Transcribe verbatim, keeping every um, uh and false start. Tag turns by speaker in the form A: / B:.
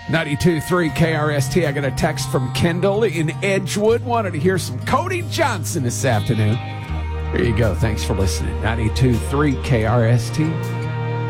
A: ninety-two point three K R S T. I got a text from Kendall in Edgewood. Wanted to hear some Cody Johnson this afternoon. There you go. Thanks for listening. ninety-two point three K R S T.